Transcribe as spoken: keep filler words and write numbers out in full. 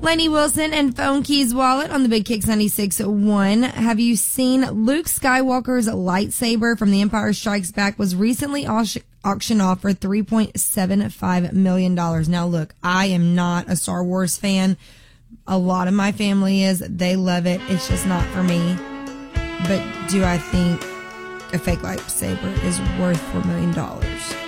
Lainey Wilson and Phone Keys Wallet on the Big Kicks ninety-six point one. Have you seen Luke Skywalker's lightsaber from The Empire Strikes Back was recently auctioned off for three point seven five million dollars. Now, look, I am not a Star Wars fan. A lot of my family is. They love it. It's just not for me. But do I think a fake lightsaber is worth four million dollars?